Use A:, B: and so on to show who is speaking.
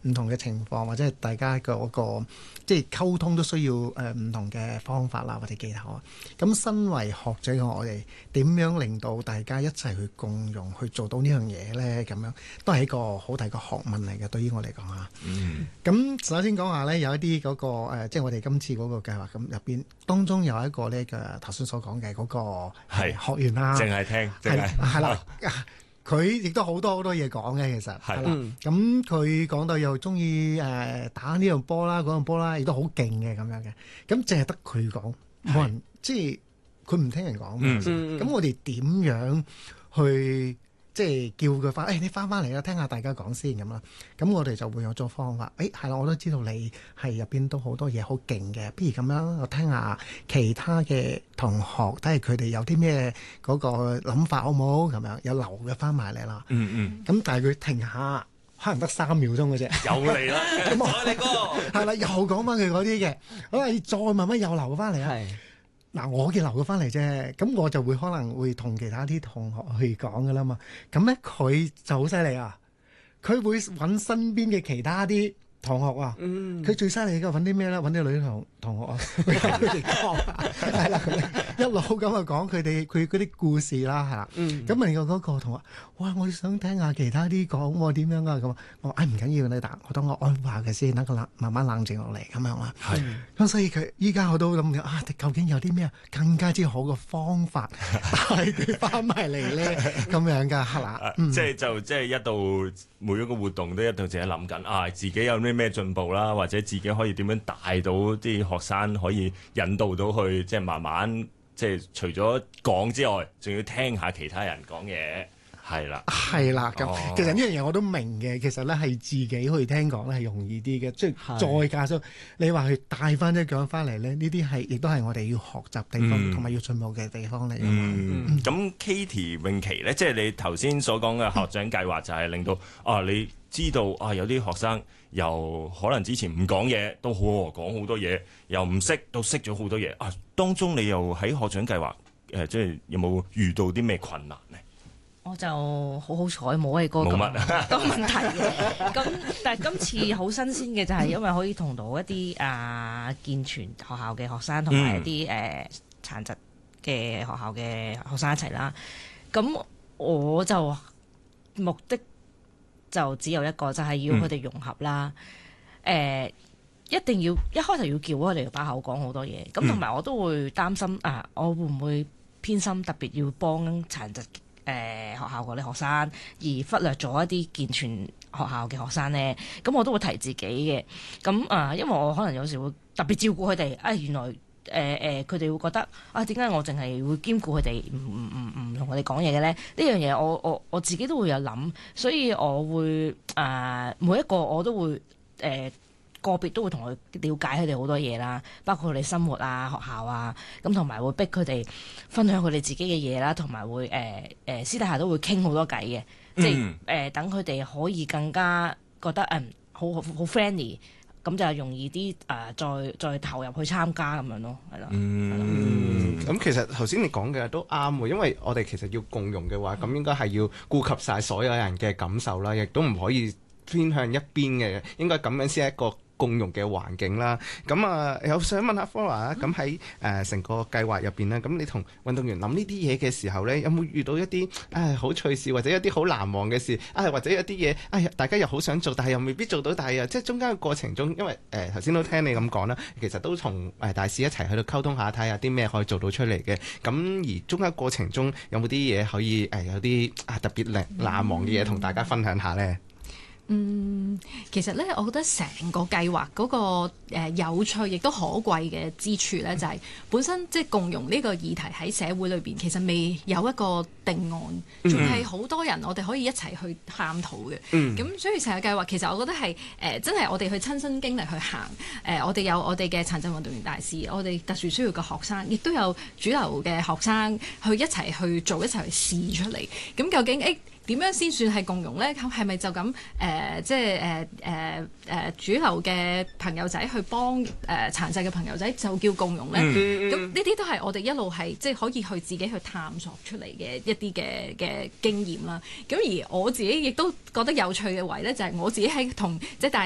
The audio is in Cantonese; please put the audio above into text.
A: 唔同嘅情況，或者係大家個即係溝通都需要唔同嘅方法啦，或者技巧啊。咁身為學者嘅我哋點樣令到大家一齊去共用去做到呢樣嘢咧？咁樣都係一個好大個學問嚟嘅，對於我嚟講啊。咁首先講下咧，有一啲嗰個即係我哋今次嗰個計劃咁入邊，當中有一個咧嘅頭先所講嘅嗰個學員啦，
B: 淨係聽，
A: 係啦。佢亦都好多嘢講嘅，其實係啦。咁佢講到又中意打呢樣波啦，嗰樣波啦，亦都好勁嘅咁樣嘅。咁淨係得佢講，冇人即係佢唔聽人講。咁我哋點樣去即係叫佢翻？你翻嚟啦，聽下大家講先咁啦。咁我哋就會有咗方法。係啦，我都知道你係入邊都好多嘢好勁嘅。不如咁樣，我聽下其他嘅同學，睇下佢哋有啲咩嗰個諗法，好唔好？咁樣有留嘅翻埋嚟啦。咁但係佢停下，可能得3秒鐘嘅啫。
B: 又嚟啦，再嚟個。
A: 係啦，又講翻佢嗰啲嘅。好啦，再慢慢又留翻嚟啊。嗱，我嘅留咗翻嚟啫，咁我就會可能會同其他啲同學去講噶啦嘛。咁咧佢就好犀利啊！佢會揾身邊嘅其他啲同學啊，佢最犀利嘅揾啲咩咧？揾啲女同學啊，佢哋講係啦，一路咁啊講佢嗰啲故事啦，係啦。咁另外嗰個同學，哇！我想聽下其他啲講喎點樣啊咁。我話唔緊要，你等我安撫下佢先，等佢慢慢冷靜落嚟咁樣啦。咁所以佢依家我都諗緊究竟有啲咩更加之好嘅方法帶佢翻埋嚟咧？咁樣㗎係啦。
B: 即係一度每一個活動都一度自己諗緊自己有啲咩進步啦，或者自己可以點樣帶到啲學生可以引導到去，即係慢慢即係除咗講之外，仲要聽下其他人講嘢，係啦。
A: 咁其實呢樣嘢我都明嘅，其實咧係自己去聽講咧係容易啲嘅，即係再加上你話去帶翻一講翻嚟咧，呢啲亦都係我哋要學習地方同埋要進步嘅地方嚟㗎嘛。
B: 咁 Katie 詠琪咧，即係你頭先所講嘅學長計劃，就係令到你知道有啲學生由可能之前唔講嘢，都講好多嘢，由唔識到識咗好多嘢。當中你又喺學長計劃即係有冇遇到啲咩困難呢？
C: 我就好彩冇係嗰個多問題嘅。咁但係今次好新鮮嘅就係因為可以同到一啲健全學校嘅學生同埋一啲殘疾嘅學校嘅學生一齊啦。咁我就目的就只有一個，就係要佢哋融合啦。一定要一開頭要叫佢哋把口講好多嘢。咁同埋我都會擔心我會唔會偏心，特別要幫殘疾學校嗰啲學生，而忽略咗一啲健全學校嘅學生呢？咁我都會提自己嘅。咁因為我可能有時會特別照顧佢哋。原來佢哋會覺得點解我淨係會兼顧佢哋，唔同佢哋講嘢嘅咧？呢樣嘢我自己都會有諗，所以我會每一個我都會個別都會同佢了解佢哋好多嘢啦，包括佢哋生活啊、學校啊，咁同埋會逼佢哋分享佢哋自己嘅嘢啦，同埋會私底下都會傾好多偈嘅，即係等佢哋可以更加覺得好 friendly， 咁就容易啲再投入去參加咁樣咯，係啦。
D: 咁其實頭先你講嘅都啱喎，因為我哋其實要共融嘅話，咁應該係要顧及晒所有人嘅感受啦，亦都唔可以偏向一邊嘅，應該咁樣先係一個共融嘅環境啦。咁有想問下 Flora 咁喺成個計劃入邊咧，咁你同運動員諗呢啲嘢嘅時候咧，有冇遇到一啲好趣事，或者一啲好難忘嘅事或者有啲嘢大家又好想做，但係又未必做到，但係又即係中間嘅過程中，因為頭先都聽你咁講啦，其實都同大使一齊去到溝通下，睇下啲咩可以做到出嚟嘅。咁而中間過程中有冇啲嘢可以有啲特別難忘嘅嘢同大家分享下咧？
E: 其實咧，我覺得成個計劃嗰個有趣亦都可貴嘅之處咧，就係本身即係共融呢個議題喺社會裏邊，其實未有一個定案，仲係好多人我哋可以一齊去探討嘅。咁所以成個計劃其實我覺得係真係我哋去親身經歷去行。我哋有我哋嘅殘疾運動員大使，我哋特殊需要嘅學生，亦都有主流嘅學生去一齊去做，一齊去試出嚟。咁究竟點樣先算係共融咧？係咪就咁即係主流嘅朋友仔去幫殘疾嘅朋友仔就叫共融咧？咁呢啲都係我哋一路係即係可以去自己去探索出嚟嘅一啲嘅經驗啦。咁而我自己亦都覺得有趣嘅位咧，就係我自己喺同即係大